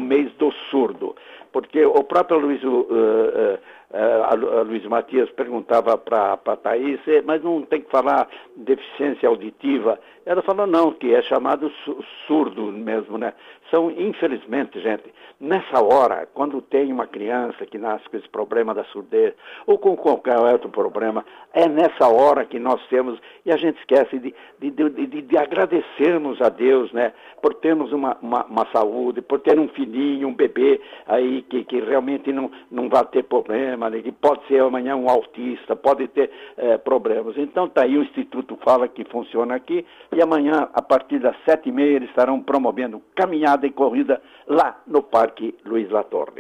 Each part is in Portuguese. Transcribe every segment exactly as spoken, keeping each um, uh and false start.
mês do surdo, porque o próprio Luiz, uh, uh, uh, Luiz Matias perguntava para a Thaís, mas não tem que falar deficiência auditiva. Ela falou não, que é chamado surdo mesmo, né? São, infelizmente, gente, nessa hora, quando tem uma criança que nasce com esse problema da surdez, ou com qualquer outro problema, é nessa hora que nós temos, e a gente esquece de, de, de, de, de agradecermos a Deus, né? Por termos uma, uma, uma saúde, por ter um filhinho, um bebê aí que, que realmente não, não vai ter problema, né? Que pode ser amanhã um autista, pode ter eh, problemas. Então tá aí o Instituto Fala que funciona aqui, e amanhã, a partir das sete e meia, eles estarão promovendo caminhada e corrida lá no Parque Luiz Latorre.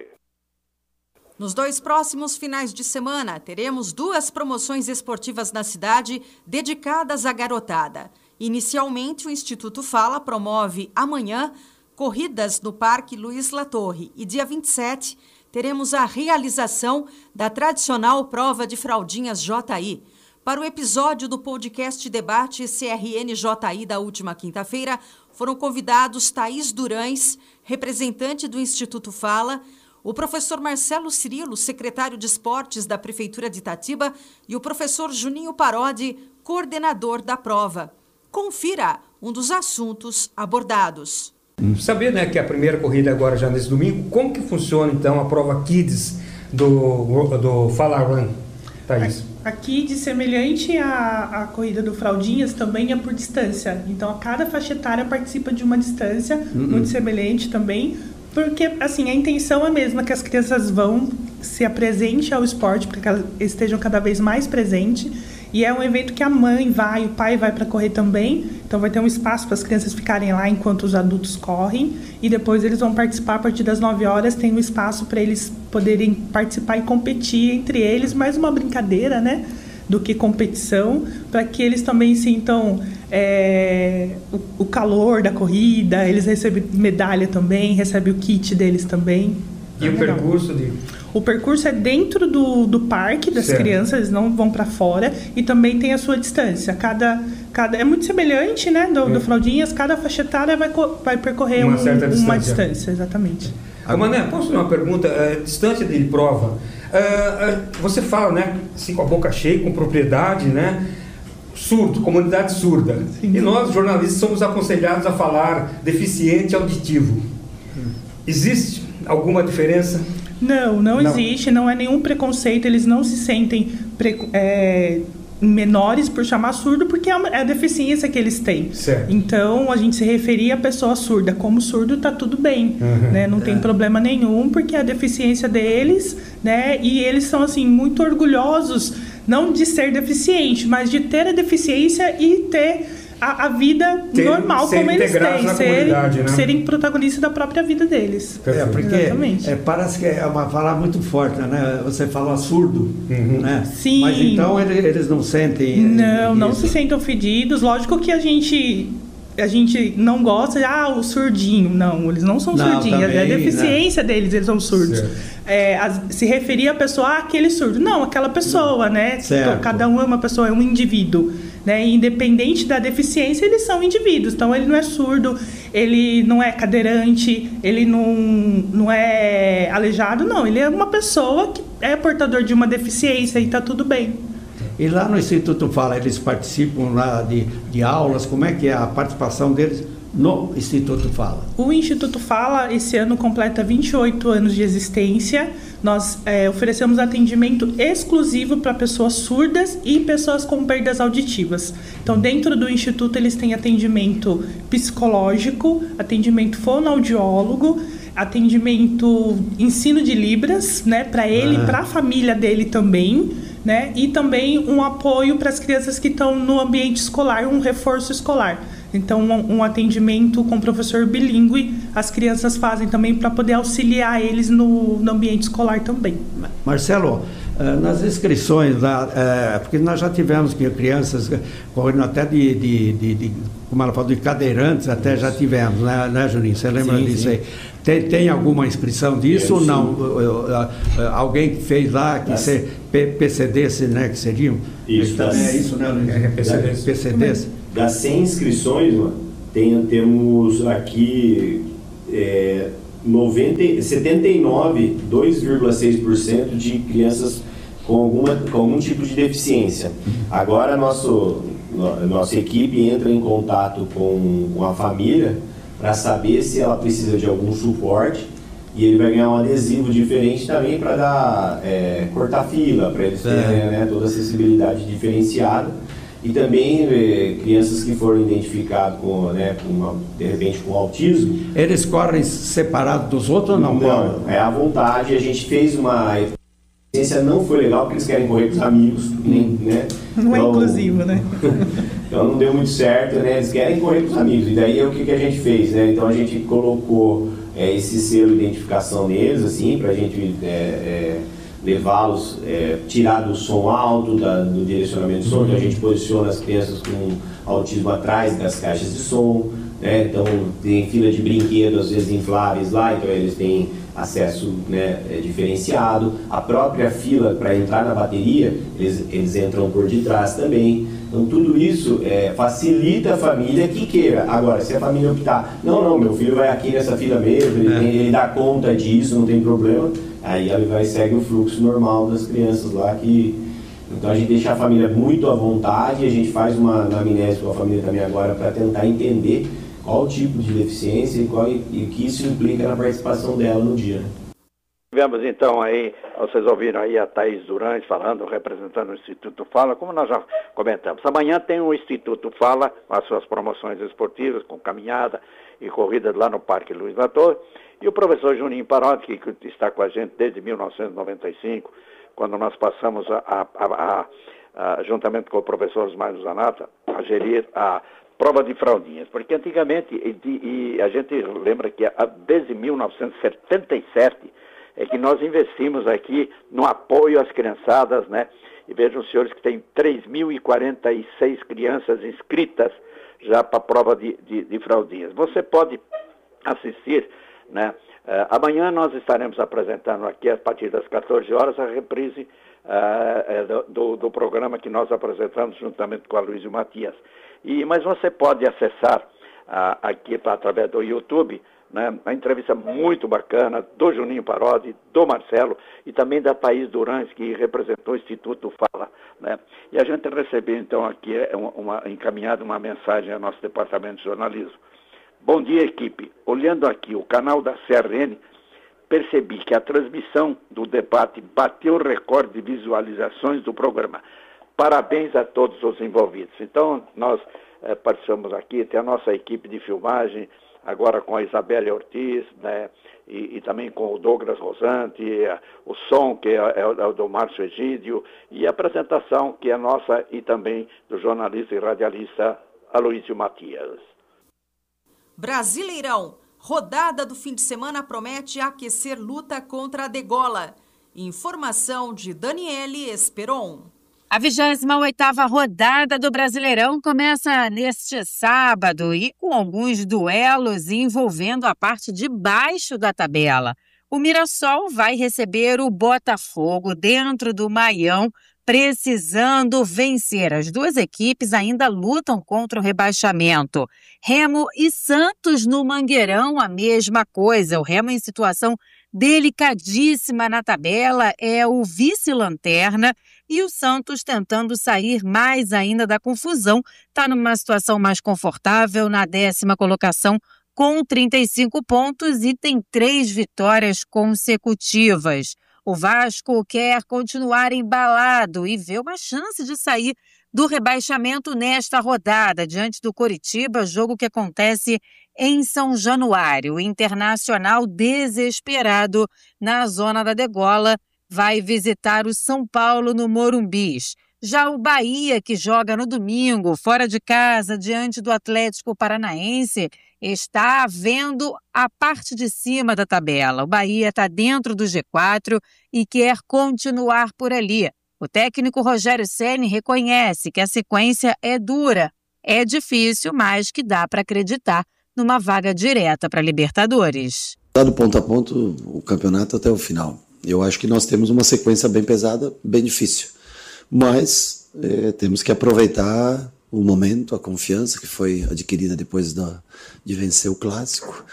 Nos dois próximos finais de semana, teremos duas promoções esportivas na cidade dedicadas à garotada. Inicialmente, o Instituto Fala promove amanhã corridas no Parque Luiz Latorre e dia vinte e sete teremos a realização da tradicional prova de fraldinhas J I. Para o episódio do podcast Debate C R N J I da última quinta-feira, foram convidados Thaís Durães, representante do Instituto Fala, o professor Marcelo Cirilo, secretário de Esportes da Prefeitura de Itatiba, e o professor Juninho Parodi, coordenador da prova. Confira um dos assuntos abordados. Saber, né, que a primeira corrida agora já nesse domingo, como que funciona então a prova Kids do, do Fala Run, Thaís? A, a Kids, semelhante à, à corrida do Fraldinhas, também é por distância. Então, a cada faixa etária participa de uma distância, uh-uh. muito semelhante também, porque, assim, a intenção é a mesma, que as crianças vão se apresentem ao esporte, para que elas estejam cada vez mais presentes. E é um evento que a mãe vai, o pai vai para correr também. Então vai ter um espaço para as crianças ficarem lá enquanto os adultos correm. E depois eles vão participar a partir das nove horas. Tem um espaço para eles poderem participar e competir entre eles. Mais uma brincadeira, né? Do que competição. Para que eles também sintam é, o, o calor da corrida. Eles recebem medalha também, recebem o kit deles também. E é o legal. percurso de... O percurso é dentro do, do parque das certo. crianças, eles não vão para fora, e também tem a sua distância. Cada, cada, é muito semelhante, né, do, é. do Fraldinhas, cada faixa etária vai, vai percorrer uma, um, certa distância. uma distância, exatamente. Agora, né, posso fazer uma pergunta? Uh, distância de prova. Uh, uh, você fala, né, assim, com a boca cheia, com propriedade, né? Surdo, comunidade surda. Sim. E nós, jornalistas, somos aconselhados a falar deficiente auditivo. Hum. Existe alguma diferença? Não, não, não existe, não é nenhum preconceito, eles não se sentem pre, é, menores por chamar surdo, porque é, uma, é a deficiência que eles têm. Certo. Então, a gente se referia à pessoa surda como surdo, está tudo bem, uhum. né? Não é. tem problema nenhum, porque é a deficiência deles, né? E eles são, assim, muito orgulhosos, não de ser deficiente, mas de ter a deficiência e ter... A, a vida ter, normal como eles têm, serem, né? serem protagonistas da própria vida deles. É, porque é, parece que é uma fala muito forte, né? Você fala surdo, uhum. né? Sim. Mas então eles, eles não sentem... Não, isso. não se sentem ofendidos. Lógico que a gente... A gente não gosta de, ah, o surdinho. Não, eles não são não, surdinhos. Também, é a deficiência né? deles, eles são surdos. É, a, se referir a pessoa, ah, aquele surdo. Não, aquela pessoa, né? Certo. Cada um é uma pessoa, é um indivíduo. Né? Independente da deficiência, eles são indivíduos. Então, ele não é surdo, ele não é cadeirante, ele não, não é aleijado. Não, ele é uma pessoa que é portador de uma deficiência e está tudo bem. E lá no Instituto Fala, eles participam lá de, de aulas? Como é que é a participação deles no Instituto Fala? O Instituto Fala, esse ano, completa vinte e oito anos de existência. Nós é, oferecemos atendimento exclusivo para pessoas surdas e pessoas com perdas auditivas. Então, dentro do Instituto, eles têm atendimento psicológico, atendimento fonoaudiólogo, atendimento ensino de Libras, né, para ele e ah. para a família dele também, né, e também um apoio para as crianças que estão no ambiente escolar, um reforço escolar. Então, um, um atendimento com professor bilíngue, as crianças fazem também para poder auxiliar eles no, no ambiente escolar também. Marcelo, nas inscrições, lá, é, porque nós já tivemos crianças correndo até de, de, de, de, como ela falou, de cadeirantes, até Isso. já tivemos, né, né, Juninho? Você lembra sim, disso sim. aí? Tem, tem alguma inscrição disso ou não? Alguém que fez lá, que se P C D, né, que seriam? Isso, é, é isso, né? É, P C D. Das cem inscrições, tem, temos aqui é, noventa, setenta e nove, dois vírgula seis por cento de crianças com, alguma, com algum tipo de deficiência. Agora, nosso, nossa equipe entra em contato com, com a família para saber se ela precisa de algum suporte, e ele vai ganhar um adesivo diferente também para dar é, cortar fila, para eles terem é. né, toda a acessibilidade diferenciada. E também é, crianças que foram identificadas com, né, com uma, de repente com autismo. Eles correm separados dos outros ou não? Não, é à vontade. A gente fez uma... A experiência não foi legal porque eles querem correr com os amigos, nem, né? Não é então, inclusivo, né? Então não deu muito certo, né? Eles querem correr com os amigos. E daí o que, que a gente fez, né? Então a gente colocou é, esse selo de identificação neles, assim, para a gente é, é, levá-los, é, tirar do som alto, da, do direcionamento de som. Então a gente posiciona as crianças com autismo atrás das caixas de som, né? Então tem fila de brinquedos, às vezes infláveis lá, então eles têm acesso, né, é, diferenciado. A própria fila para entrar na bateria, eles, eles entram por detrás também. Então tudo isso é, facilita a família que queira. Agora, se a família optar, não, não, meu filho vai aqui nessa fila mesmo, ele, é. tem, ele dá conta disso, não tem problema, aí ele vai segue o fluxo normal das crianças lá. Que então a gente deixa a família muito à vontade, a gente faz uma anamnese com a família também agora para tentar entender qual o tipo de deficiência e, qual, e o que isso implica na participação dela no dia. Tivemos então aí, vocês ouviram aí a Thaís Durante falando, representando o Instituto Fala, como nós já comentamos. Amanhã tem o Instituto Fala, com as suas promoções esportivas, com caminhada e corrida lá no Parque Luiz Lator. E o professor Juninho Parotti, que está com a gente desde mil novecentos e noventa e cinco, quando nós passamos, a, a, a, a, juntamente com o professor Osmar Zanata, a gerir a prova de fraldinhas, porque antigamente, e, e a gente lembra que desde mil novecentos e setenta e sete é que nós investimos aqui no apoio às criançadas, né? E vejam, senhores, que tem três mil e quarenta e seis crianças inscritas já para a prova de, de, de fraldinhas. Você pode assistir, né? Uh, amanhã nós estaremos apresentando aqui, a partir das quatorze horas, a reprise uh, do, do programa que nós apresentamos juntamente com a Luísio Matias. E, mas você pode acessar uh, aqui pra, através do YouTube, né, uma entrevista muito bacana do Juninho Parotti, do Marcelo e também da Thaís Durante, que representou o Instituto Fala, né? E a gente recebeu então aqui uma, uma, encaminhada uma mensagem ao nosso departamento de jornalismo. Bom dia, equipe. Olhando aqui o canal da C R N, percebi que a transmissão do debate bateu o recorde de visualizações do programa. Parabéns a todos os envolvidos. Então, nós eh, participamos aqui, tem a nossa equipe de filmagem, agora com a Isabelle Ortiz, né, e, e também com o Douglas Rosante, a, o som, que é, é, o, é o do Márcio Egídio, e a apresentação, que é nossa, e também do jornalista e radialista Aloísio Matias. Brasileirão. Rodada do fim de semana promete aquecer luta contra a degola. Informação de Daniele Esperon. A vigésima oitava rodada do Brasileirão começa neste sábado e com alguns duelos envolvendo a parte de baixo da tabela. O Mirassol vai receber o Botafogo dentro do Maião, precisando vencer. As duas equipes ainda lutam contra o rebaixamento. Remo e Santos no Mangueirão, a mesma coisa. O Remo em situação delicadíssima na tabela, é o vice-lanterna, e o Santos tentando sair mais ainda da confusão, está numa situação mais confortável na décima colocação com trinta e cinco pontos e tem três vitórias consecutivas. O Vasco quer continuar embalado e vê uma chance de sair do rebaixamento nesta rodada, diante do Coritiba, jogo que acontece em São Januário. O Internacional, desesperado na zona da degola, vai visitar o São Paulo no Morumbis. Já o Bahia, que joga no domingo, fora de casa, diante do Atlético Paranaense, está vendo a parte de cima da tabela. O Bahia está dentro do G quatro e quer continuar por ali. O técnico Rogério Ceni reconhece que a sequência é dura, é difícil, mas que dá para acreditar numa vaga direta para a Libertadores. Do ponto a ponto, o campeonato até o final. Eu acho que nós temos uma sequência bem pesada, bem difícil. Mas é, temos que aproveitar o momento, a confiança que foi adquirida depois da, de vencer o Clássico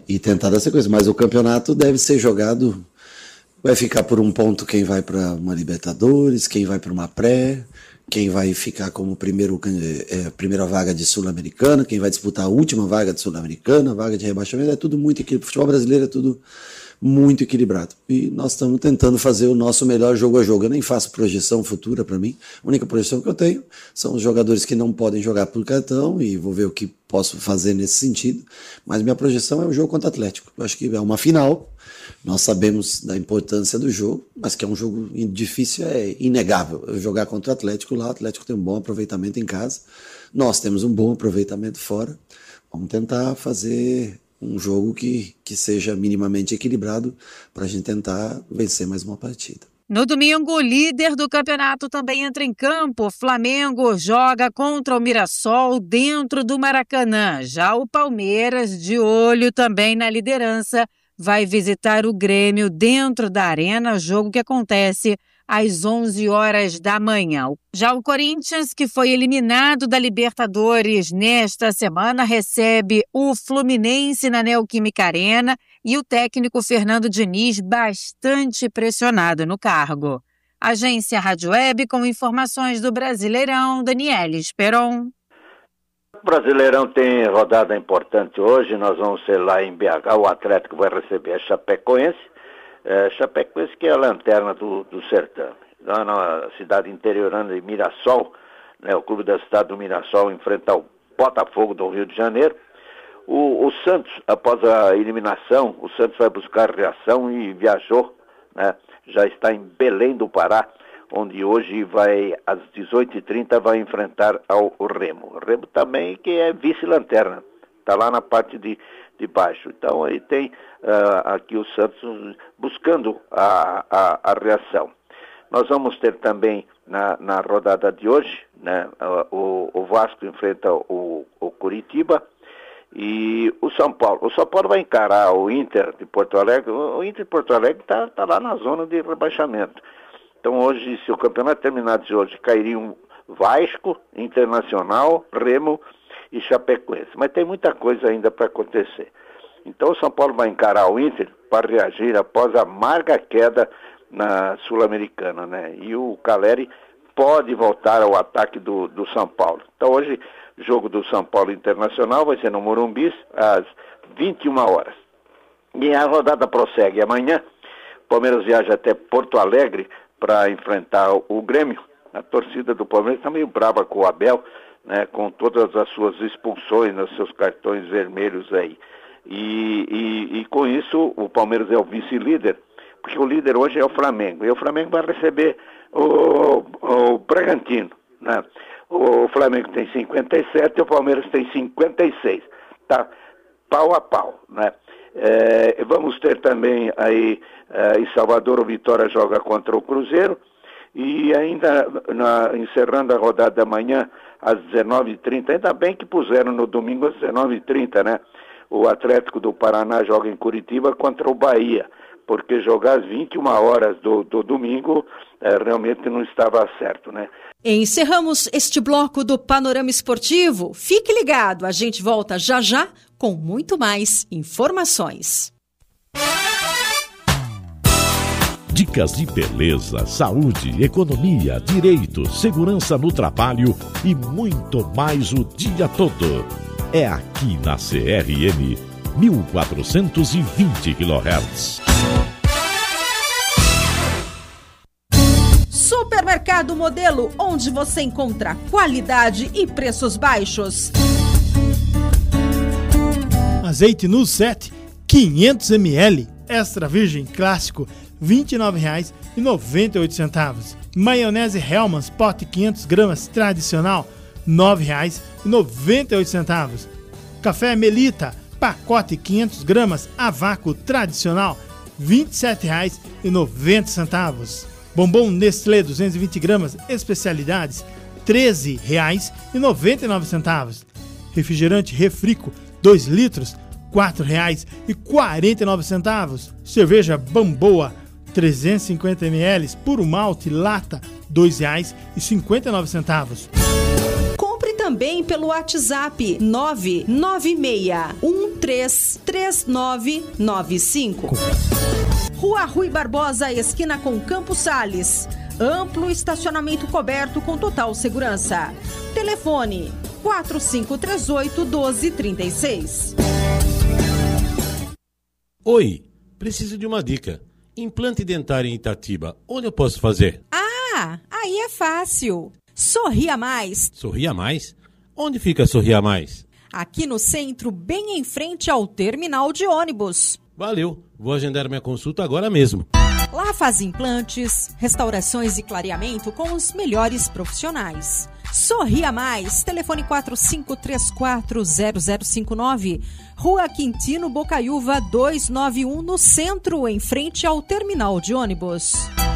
e tentar dar sequência. Mas o campeonato deve ser jogado, vai ficar por um ponto quem vai para uma Libertadores, quem vai para uma pré, quem vai ficar como primeiro, é, primeira vaga de Sul-Americana, quem vai disputar a última vaga de Sul-Americana, vaga de rebaixamento, é tudo muito equilibrado. O futebol brasileiro é tudo muito equilibrado. E nós estamos tentando fazer o nosso melhor jogo a jogo. Eu nem faço projeção futura para mim. A única projeção que eu tenho são os jogadores que não podem jogar por cartão e vou ver o que posso fazer nesse sentido. Mas minha projeção é o jogo contra o Atlético. Eu acho que é uma final. Nós sabemos da importância do jogo, mas que é um jogo difícil, é inegável. Eu jogar contra o Atlético lá, o Atlético tem um bom aproveitamento em casa. Nós temos um bom aproveitamento fora. Vamos tentar fazer um jogo que, que seja minimamente equilibrado para a gente tentar vencer mais uma partida. No domingo, o líder do campeonato também entra em campo. O Flamengo joga contra o Mirassol dentro do Maracanã. Já o Palmeiras, de olho também na liderança, vai visitar o Grêmio dentro da Arena, jogo que acontece às onze horas da manhã. Já o Corinthians, que foi eliminado da Libertadores nesta semana, recebe o Fluminense na Neoquímica Arena e o técnico Fernando Diniz bastante pressionado no cargo. Agência Rádio Web com informações do Brasileirão, Daniele Esperon. O Brasileirão tem rodada importante hoje, nós vamos ser lá em B H, o Atlético vai receber a Chapecoense, é, Chapecoense que é a lanterna do, do sertão. Lá na cidade interiorana de Mirassol, né, o clube da cidade do Mirassol enfrenta o Botafogo do Rio de Janeiro. O, o Santos, após a eliminação, o Santos vai buscar reação e viajou, né, já está em Belém do Pará, onde hoje vai, às dezoito e trinta, vai enfrentar ao Remo. O Remo também que é vice-lanterna, está lá na parte de, de baixo. Então aí tem uh, aqui o Santos buscando a, a, a reação. Nós vamos ter também na, na rodada de hoje, né, o, o Vasco enfrenta o, o Curitiba e o São Paulo. O São Paulo vai encarar o Inter de Porto Alegre. O Inter de Porto Alegre está tá lá na zona de rebaixamento. Então hoje, se o campeonato terminasse hoje, cairiam Vasco, Internacional, Remo e Chapecoense. Mas tem muita coisa ainda para acontecer. Então o São Paulo vai encarar o Inter para reagir após a amarga queda na Sul-Americana, né? E o Caleri pode voltar ao ataque do, do São Paulo. Então hoje, jogo do São Paulo Internacional vai ser no Morumbi às vinte e uma horas. E a rodada prossegue amanhã. O Palmeiras viaja até Porto Alegre para enfrentar o Grêmio. A torcida do Palmeiras está meio brava com o Abel, né, com todas as suas expulsões, os seus cartões vermelhos aí. E, e, e com isso o Palmeiras é o vice-líder, porque o líder hoje é o Flamengo. E o Flamengo vai receber o, o Bragantino, né? O Flamengo tem cinquenta e sete e o Palmeiras tem cinquenta e seis. Tá pau a pau, né? É, vamos ter também aí é, em Salvador o Vitória joga contra o Cruzeiro e ainda na, encerrando a rodada da manhã às dezenove e trinta, ainda bem que puseram no domingo às dezenove e trinta, né? O Atlético do Paraná joga em Curitiba contra o Bahia, porque jogar às vinte e uma horas do, do domingo é, realmente não estava certo, né? Encerramos este bloco do Panorama Esportivo. Fique ligado, a gente volta já já com muito mais informações. Dicas de beleza, saúde, economia, direito, segurança no trabalho e muito mais o dia todo. É aqui na C R M mil quatrocentos e vinte quilohertz. Supermercado Modelo, onde você encontra qualidade e preços baixos. Azeite Nusete, quinhentos mililitros, extra virgem clássico, vinte e nove reais e noventa e oito centavos. Maionese Hellmann's, pote quinhentos gramas tradicional, nove reais e noventa e oito centavos. Café Melita, pacote quinhentos gramas a vácuo tradicional, vinte e sete reais e noventa centavos. Bombom Nestlé duzentos e vinte gramas, especialidades, treze reais e noventa e nove centavos. Refrigerante Refrico, dois litros, quatro reais e quarenta e nove centavos. Cerveja Bamboa, trezentos e cinquenta mililitros, puro malte, lata, dois reais e cinquenta e nove centavos. Compre também também pelo WhatsApp nove nove seis um três três nove nove cinco. Rua Rui Barbosa, esquina com Campos Sales. Amplo estacionamento coberto com total segurança. Telefone quatro cinco três oito um dois três seis. Oi, preciso de uma dica. Implante dentário em Itatiba, onde eu posso fazer? Ah, aí é fácil. Sorria Mais. Sorria Mais? Onde fica Sorria Mais? Aqui no centro, bem em frente ao terminal de ônibus. Valeu, vou agendar minha consulta agora mesmo. Lá faz implantes, restaurações e clareamento com os melhores profissionais. Sorria Mais, telefone quatro cinco três quatro zero zero cinco nove, Rua Quintino Bocaiúva duzentos e noventa e um, no centro, em frente ao terminal de ônibus.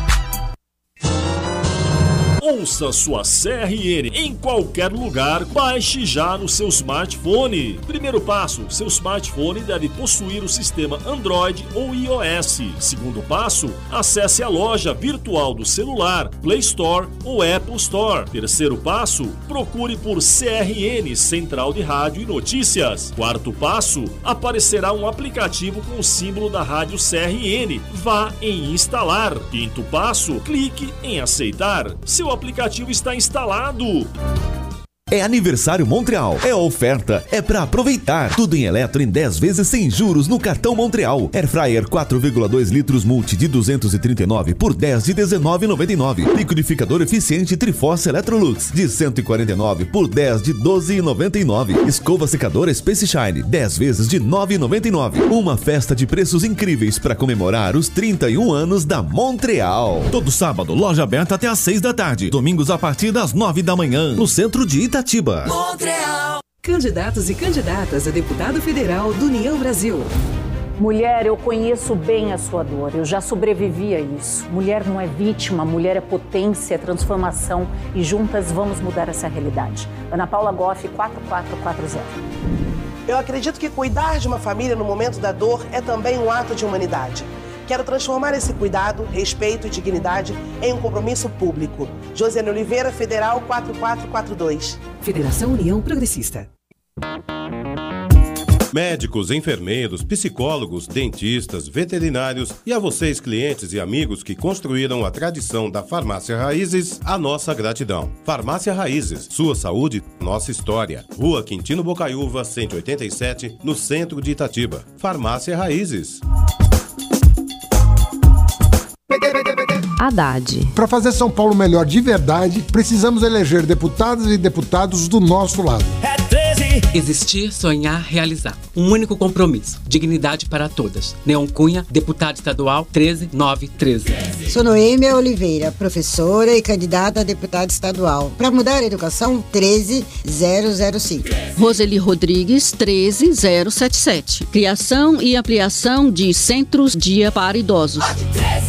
Ouça sua C R N em qualquer lugar, baixe já no seu smartphone. Primeiro passo, seu smartphone deve possuir o sistema Android ou iOS. Segundo passo, acesse a loja virtual do celular, Play Store ou Apple Store. Terceiro passo, procure por C R N, Central de Rádio e Notícias. Quarto passo, aparecerá um aplicativo com o símbolo da rádio C R N. Vá em instalar. Quinto passo, clique em aceitar. Seu aplicativo está instalado. É aniversário Montreal, é oferta, é pra aproveitar. Tudo em eletro em dez vezes sem juros no cartão Montreal. Air Fryer quatro vírgula dois litros multi de duzentos e trinta e nove por dez de dezenove reais e noventa e nove. Liquidificador eficiente Triforce Electrolux de cento e quarenta e nove por dez de doze reais e noventa e nove. Escova secadora Space Shine dez vezes de nove reais e noventa e nove. Uma festa de preços incríveis para comemorar os trinta e um anos da Montreal. Todo sábado, loja aberta até às seis da tarde. Domingos a partir das nove da manhã, no centro de Itatiba. Montreal. Candidatos e candidatas a deputado federal do União Brasil. Mulher, eu conheço bem a sua dor, eu já sobrevivi a isso. Mulher não é vítima, mulher é potência, é transformação e juntas vamos mudar essa realidade. Ana Paula Goff, quatro quatro quatro zero. Eu acredito que cuidar de uma família no momento da dor é também um ato de humanidade. Quero transformar esse cuidado, respeito e dignidade em um compromisso público. Josiane Oliveira, Federal quatro quatro quatro dois. Federação União Progressista. Médicos, enfermeiros, psicólogos, dentistas, veterinários e a vocês, clientes e amigos que construíram a tradição da Farmácia Raízes, a nossa gratidão. Farmácia Raízes, sua saúde, nossa história. Rua Quintino Bocaiúva, cento e oitenta e sete, no centro de Itatiba. Farmácia Raízes. Haddad. Para fazer São Paulo melhor de verdade, precisamos eleger deputadas e deputados do nosso lado. É treze. Existir, sonhar, realizar. Um único compromisso. Dignidade para todas. Neon Cunha, deputado estadual treze nove treze. Sou Noêmia Oliveira, professora e candidata a deputada estadual. Para mudar a educação, treze zero zero cinco. Roseli Rodrigues, treze zero sete sete. Criação e ampliação de centros dia para idosos.